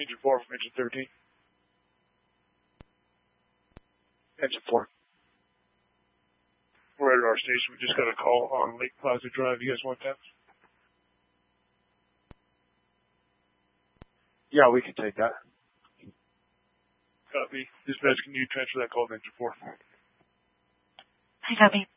Engine 4 from Engine 13. Engine 4. We're at our station. We just got a call on Lake Plaza Drive. You guys want that? Yeah, we can take that. Copy. Dispatch, can you transfer that call to Engine 4? I copy.